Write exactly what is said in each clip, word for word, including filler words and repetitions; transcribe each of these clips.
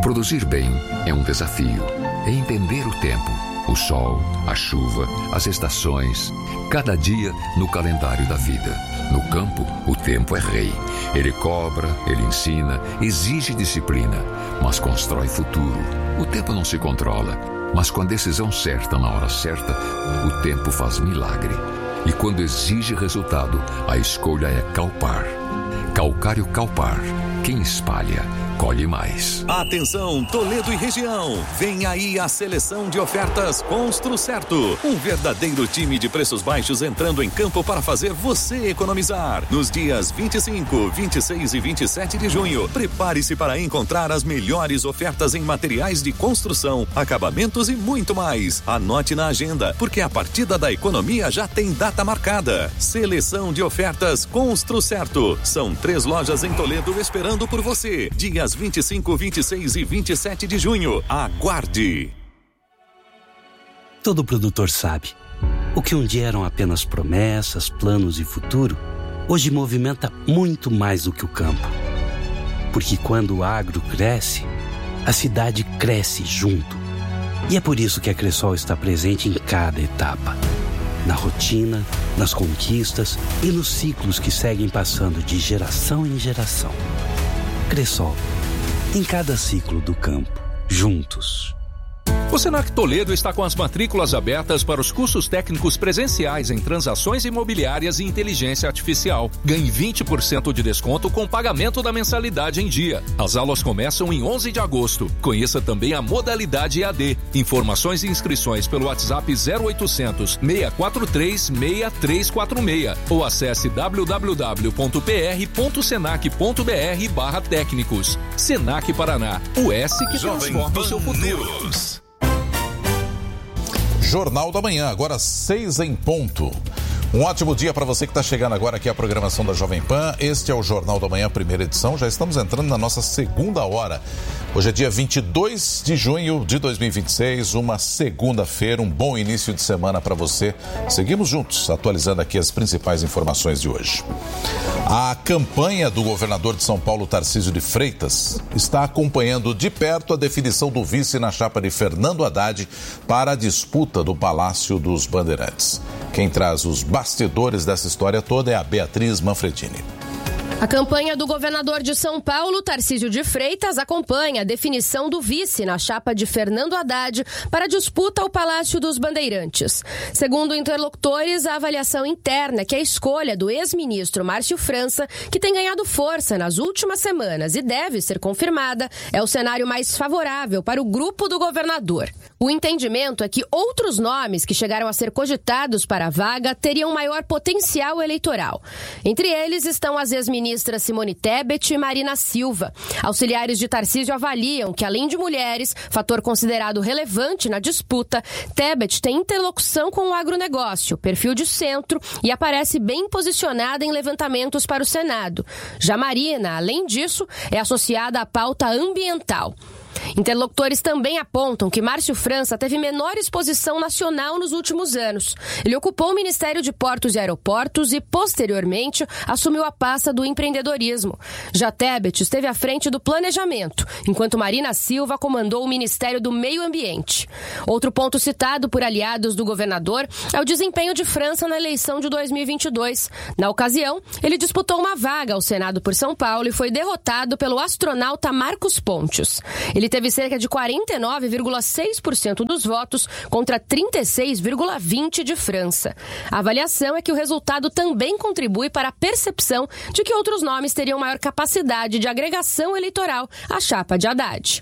Produzir bem é um desafio. É entender o tempo, o sol, a chuva, as estações, cada dia no calendário da vida. No campo, o tempo é rei. Ele cobra, ele ensina, exige disciplina, mas constrói futuro. O tempo não se controla, mas com a decisão certa na hora certa, o tempo faz milagre. E quando exige resultado, a escolha é Calpar. Calcário Calpar. Quem espalha, colhe mais. Atenção, Toledo e região. Vem aí a seleção de ofertas Construcerto. Um verdadeiro time de preços baixos entrando em campo para fazer você economizar. Nos dias vinte e cinco, vinte e seis e vinte e sete de junho, prepare-se para encontrar as melhores ofertas em materiais de construção, acabamentos e muito mais. Anote na agenda, porque a partida da economia já tem data marcada. Seleção de ofertas Construcerto. São três lojas em Toledo esperando por você. Dias vinte e cinco, vinte e seis e vinte e sete de junho. Aguarde. Todo produtor sabe. O que um dia eram apenas promessas, planos e futuro, hoje movimenta muito mais do que o campo. Porque quando o agro cresce, a cidade cresce junto. E é por isso que a Cressol está presente em cada etapa. Na rotina, nas conquistas e nos ciclos que seguem passando de geração em geração. Cressol, em cada ciclo do campo, juntos. O Senac Toledo está com as matrículas abertas para os cursos técnicos presenciais em transações imobiliárias e inteligência artificial. Ganhe vinte por cento de desconto com pagamento da mensalidade em dia. As aulas começam em onze de agosto. Conheça também a modalidade E A D. Informações e inscrições pelo WhatsApp zero oitocentos, seis quatro três, seis três quatro seis ou acesse w w w ponto p r ponto senac ponto b r barra técnicos. Senac Paraná, o S que transforma o seu futuro. Jornal da Manhã, agora seis em ponto. Um ótimo dia para você que está chegando agora aqui à programação da Jovem Pan. Este é o Jornal da Manhã, primeira edição. Já estamos entrando na nossa segunda hora. Hoje é dia vinte e dois de junho de dois mil e vinte e seis, uma segunda-feira, um bom início de semana para você. Seguimos juntos, atualizando aqui as principais informações de hoje. A campanha do governador de São Paulo, Tarcísio de Freitas, está acompanhando de perto a definição do vice na chapa de Fernando Haddad para a disputa do Palácio dos Bandeirantes. Quem traz os bastidores dessa história toda é a Beatriz Manfredini. A campanha do governador de São Paulo, Tarcísio de Freitas, acompanha a definição do vice na chapa de Fernando Haddad para a disputa ao Palácio dos Bandeirantes. Segundo interlocutores, a avaliação interna é que a escolha do ex-ministro Márcio França, que tem ganhado força nas últimas semanas e deve ser confirmada, é o cenário mais favorável para o grupo do governador. O entendimento é que outros nomes que chegaram a ser cogitados para a vaga teriam maior potencial eleitoral. Entre eles estão as ex-ministras Ministra Simone Tebet e Marina Silva. Auxiliares de Tarcísio avaliam que, além de mulheres, fator considerado relevante na disputa, Tebet tem interlocução com o agronegócio, perfil de centro e aparece bem posicionada em levantamentos para o Senado. Já Marina, além disso, é associada à pauta ambiental. Interlocutores também apontam que Márcio França teve menor exposição nacional nos últimos anos. Ele ocupou o Ministério de Portos e Aeroportos e, posteriormente, assumiu a pasta do empreendedorismo. Já Tebet esteve à frente do planejamento, enquanto Marina Silva comandou o Ministério do Meio Ambiente. Outro ponto citado por aliados do governador é o desempenho de França na eleição de dois mil e vinte e dois. Na ocasião, ele disputou uma vaga ao Senado por São Paulo e foi derrotado pelo astronauta Marcos Pontes. Ele teve cerca de quarenta e nove vírgula seis por cento dos votos contra trinta e seis vírgula vinte por cento de França. A avaliação é que o resultado também contribui para a percepção de que outros nomes teriam maior capacidade de agregação eleitoral à chapa de Haddad.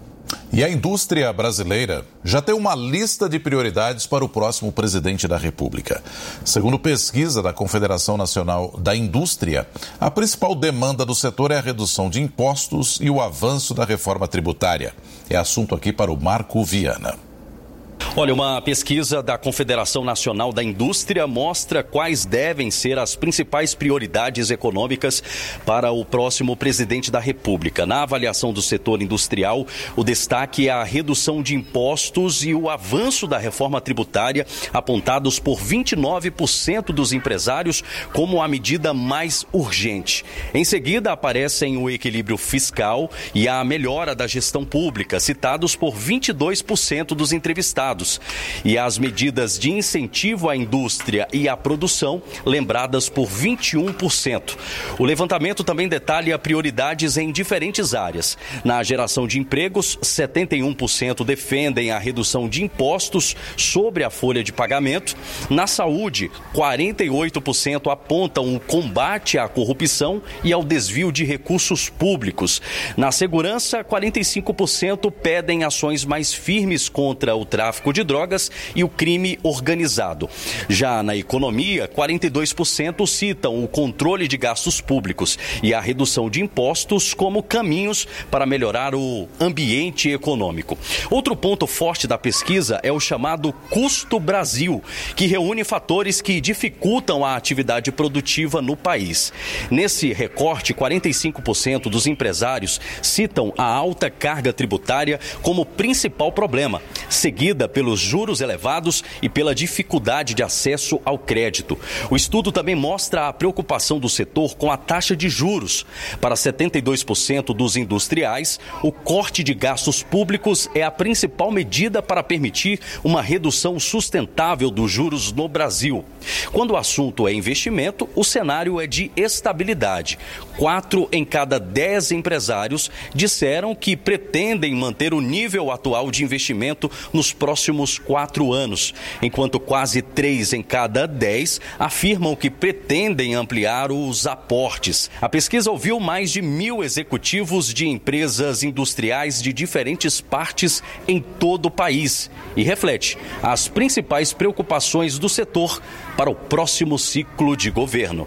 E a indústria brasileira já tem uma lista de prioridades para o próximo presidente da República. Segundo pesquisa da Confederação Nacional da Indústria, a principal demanda do setor é a redução de impostos e o avanço da reforma tributária. É assunto aqui para o Marco Viana. Olha, uma pesquisa da Confederação Nacional da Indústria mostra quais devem ser as principais prioridades econômicas para o próximo presidente da República. Na avaliação do setor industrial, o destaque é a redução de impostos e o avanço da reforma tributária, apontados por vinte e nove por cento dos empresários como a medida mais urgente. Em seguida, aparecem o equilíbrio fiscal e a melhora da gestão pública, citados por vinte e dois por cento dos entrevistados. E as medidas de incentivo à indústria e à produção, lembradas por vinte e um por cento. O levantamento também detalha prioridades em diferentes áreas. Na geração de empregos, setenta e um por cento defendem a redução de impostos sobre a folha de pagamento. Na saúde, quarenta e oito por cento apontam o combate à corrupção e ao desvio de recursos públicos. Na segurança, quarenta e cinco por cento pedem ações mais firmes contra o tráfico de drogas e o crime organizado. Já na economia, quarenta e dois por cento citam o controle de gastos públicos e a redução de impostos como caminhos para melhorar o ambiente econômico. Outro ponto forte da pesquisa é o chamado Custo Brasil, que reúne fatores que dificultam a atividade produtiva no país. Nesse recorte, quarenta e cinco por cento dos empresários citam a alta carga tributária como principal problema, seguida pelos juros elevados e pela dificuldade de acesso ao crédito. O estudo também mostra a preocupação do setor com a taxa de juros. Para setenta e dois por cento dos industriais, o corte de gastos públicos é a principal medida para permitir uma redução sustentável dos juros no Brasil. Quando o assunto é investimento, o cenário é de estabilidade. Quatro em cada dez empresários disseram que pretendem manter o nível atual de investimento nos próximos quatro anos, enquanto quase três em cada dez afirmam que pretendem ampliar os aportes. A pesquisa ouviu mais de mil executivos de empresas industriais de diferentes partes em todo o país e reflete as principais preocupações do setor para o próximo ciclo de governo.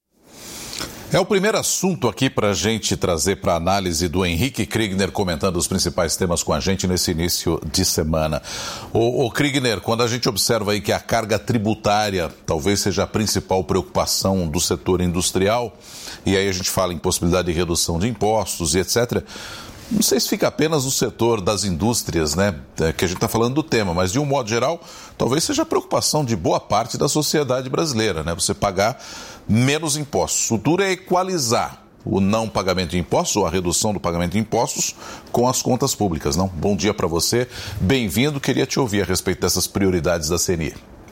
É o primeiro assunto aqui para a gente trazer para a análise do Henrique Kriegner, comentando os principais temas com a gente nesse início de semana. O, o Kriegner, quando a gente observa aí que a carga tributária talvez seja a principal preocupação do setor industrial, e aí a gente fala em possibilidade de redução de impostos e etcétera, não sei se fica apenas no setor das indústrias, né, que a gente está falando do tema, mas de um modo geral, talvez seja a preocupação de boa parte da sociedade brasileira, né, você pagar menos impostos. O duro é equalizar o não pagamento de impostos ou a redução do pagamento de impostos com as contas públicas, não? Bom dia para você, bem-vindo, queria te ouvir a respeito dessas prioridades da C N I.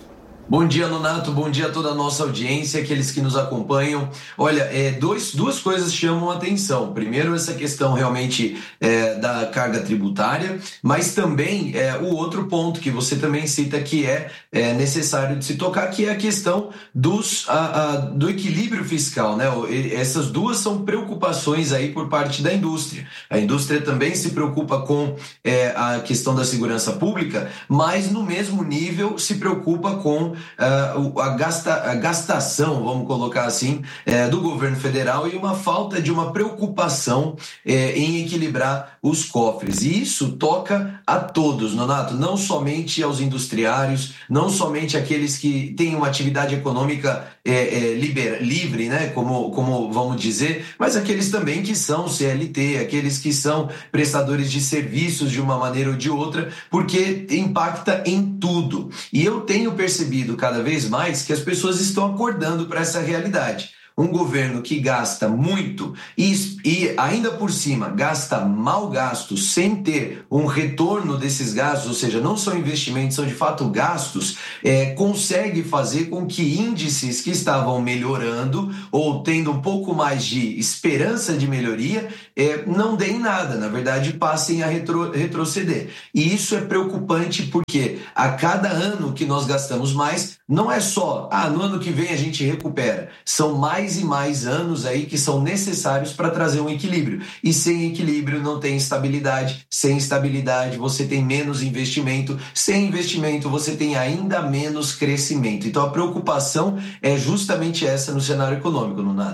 Bom dia, Nonato. Bom dia a toda a nossa audiência, aqueles que nos acompanham. Olha, é, dois, duas coisas chamam a atenção. Primeiro, essa questão realmente é, da carga tributária, mas também é, o outro ponto que você também cita que é, é necessário de se tocar, que é a questão dos, a, a, do equilíbrio fiscal, né? Essas duas são preocupações aí por parte da indústria. A indústria também se preocupa com é, a questão da segurança pública, mas no mesmo nível se preocupa com Uh, a, gasta, a gastação, vamos colocar assim, uh, do governo federal e uma falta de uma preocupação uh, em equilibrar os cofres. E isso toca a todos, Nonato, não somente aos industriários, não somente aqueles que têm uma atividade econômica uh, uh, liber, livre, né, como, como vamos dizer, mas aqueles também que são C L T, aqueles que são prestadores de serviços de uma maneira ou de outra, porque impacta em tudo. E eu tenho percebido cada vez mais que as pessoas estão acordando para essa realidade. Um governo que gasta muito e, e ainda por cima gasta mal gasto sem ter um retorno desses gastos, ou seja, não são investimentos, são de fato gastos, é, consegue fazer com que índices que estavam melhorando ou tendo um pouco mais de esperança de melhoria é, não deem nada, na verdade passem a retro, retroceder. E isso é preocupante porque a cada ano que nós gastamos mais, não é só, ah, no ano que vem a gente recupera, são mais e mais anos aí que são necessários para trazer um equilíbrio. E sem equilíbrio não tem estabilidade, sem estabilidade você tem menos investimento, sem investimento você tem ainda menos crescimento. Então a preocupação é justamente essa no cenário econômico, Nonato.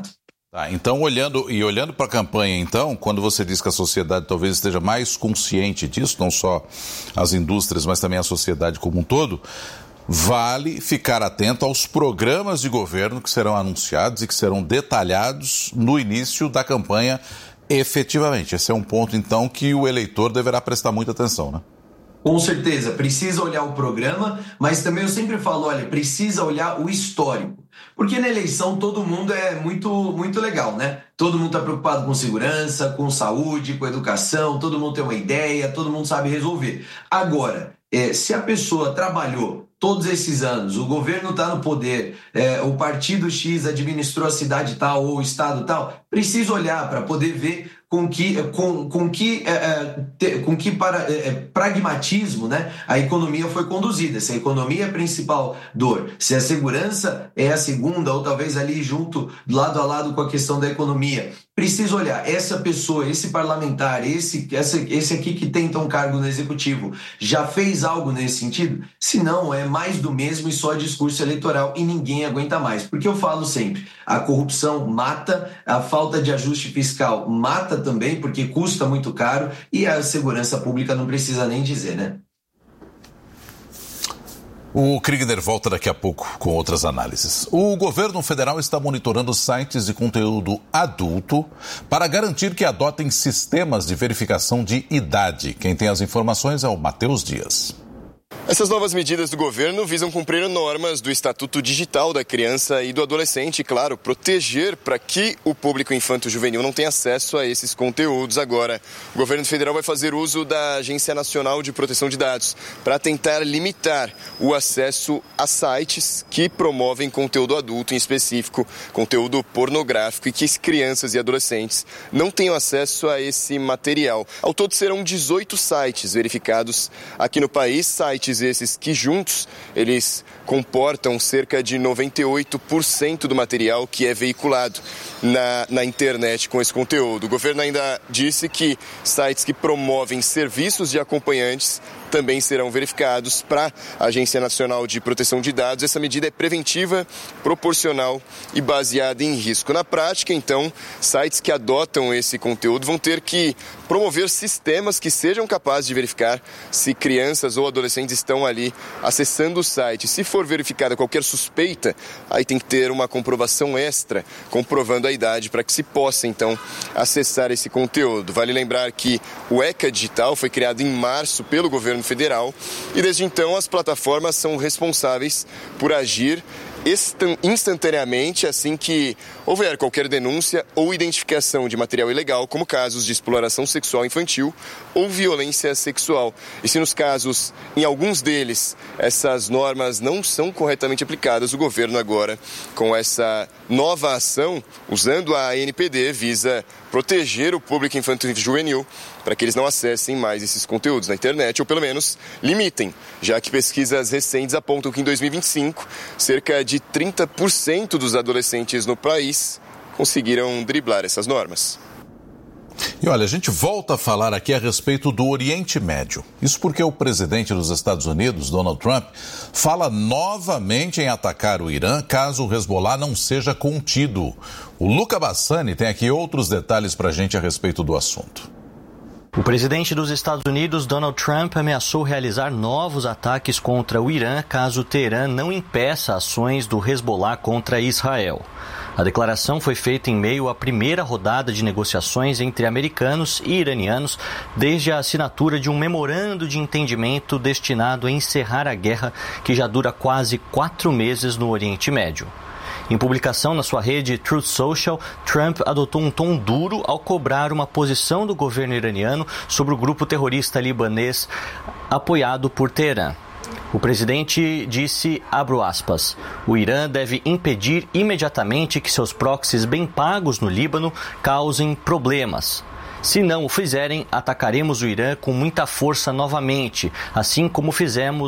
Tá, então, olhando e olhando para a campanha, então, quando você diz que a sociedade talvez esteja mais consciente disso, não só as indústrias, mas também a sociedade como um todo, vale ficar atento aos programas de governo que serão anunciados e que serão detalhados no início da campanha efetivamente. Esse é um ponto, então, que o eleitor deverá prestar muita atenção, né? Com certeza, precisa olhar o programa, mas também eu sempre falo, olha, precisa olhar o histórico. Porque na eleição todo mundo é muito, muito legal, né? Todo mundo está preocupado com segurança, com saúde, com educação, todo mundo tem uma ideia, todo mundo sabe resolver. Agora, é, se a pessoa trabalhou todos esses anos, o governo está no poder, é, o partido X administrou a cidade tal ou o estado tal, precisa olhar para poder ver com que, com, com que, é, te, com que para, é, pragmatismo, né, a economia foi conduzida. Se a economia é a principal dor, se a segurança é a segunda, ou talvez ali junto, lado a lado com a questão da economia. Precisa olhar, essa pessoa, esse parlamentar, esse, essa, esse aqui que tenta um cargo no executivo, já fez algo nesse sentido? Se não, é mais do mesmo e só discurso eleitoral e ninguém aguenta mais. Porque eu falo sempre, a corrupção mata, a falta de ajuste fiscal mata também, porque custa muito caro, e a segurança pública não precisa nem dizer, né? O Kriegner volta daqui a pouco com outras análises. O governo federal está monitorando sites de conteúdo adulto para garantir que adotem sistemas de verificação de idade. Quem tem as informações é o Matheus Dias. Essas novas medidas do governo visam cumprir normas do Estatuto Digital da Criança e do Adolescente e, claro, proteger para que o público infanto-juvenil não tenha acesso a esses conteúdos. Agora, o governo federal vai fazer uso da Agência Nacional de Proteção de Dados para tentar limitar o acesso a sites que promovem conteúdo adulto, em específico, conteúdo pornográfico, e que as crianças e adolescentes não tenham acesso a esse material. Ao todo, serão dezoito sites verificados aqui no país, sites esses que juntos eles comportam cerca de noventa e oito por cento do material que é veiculado na, na internet com esse conteúdo. O governo ainda disse que sites que promovem serviços de acompanhantes também serão verificados para a Agência Nacional de Proteção de Dados. Essa medida é preventiva, proporcional e baseada em risco. Na prática, então, sites que adotam esse conteúdo vão ter que promover sistemas que sejam capazes de verificar se crianças ou adolescentes estão ali acessando o site. Se for verificada qualquer suspeita, aí tem que ter uma comprovação extra, comprovando a idade para que se possa, então, acessar esse conteúdo. Vale lembrar que o ECA Digital foi criado em março pelo governo federal e desde então as plataformas são responsáveis por agir instantaneamente assim que houver qualquer denúncia ou identificação de material ilegal, como casos de exploração sexual infantil ou violência sexual. E se nos casos, em alguns deles, essas normas não são corretamente aplicadas, o governo agora, com essa nova ação, usando a A N P D, visa proteger o público infantil e juvenil para que eles não acessem mais esses conteúdos na internet, ou pelo menos limitem, já que pesquisas recentes apontam que em dois mil e vinte e cinco, cerca de trinta por cento dos adolescentes no país conseguiram driblar essas normas. E olha, a gente volta a falar aqui a respeito do Oriente Médio. Isso porque o presidente dos Estados Unidos, Donald Trump, fala novamente em atacar o Irã caso o Hezbollah não seja contido. O Luca Bassani tem aqui outros detalhes para a gente a respeito do assunto. O presidente dos Estados Unidos, Donald Trump, ameaçou realizar novos ataques contra o Irã caso Teherã não impeça ações do Hezbollah contra Israel. A declaração foi feita em meio à primeira rodada de negociações entre americanos e iranianos desde a assinatura de um memorando de entendimento destinado a encerrar a guerra que já dura quase quatro meses no Oriente Médio. Em publicação na sua rede Truth Social, Trump adotou um tom duro ao cobrar uma posição do governo iraniano sobre o grupo terrorista libanês apoiado por Teherã. O presidente disse, abro aspas, o Irã deve impedir imediatamente que seus proxies bem pagos no Líbano causem problemas. Se não o fizerem, atacaremos o Irã com muita força novamente, assim como fizemos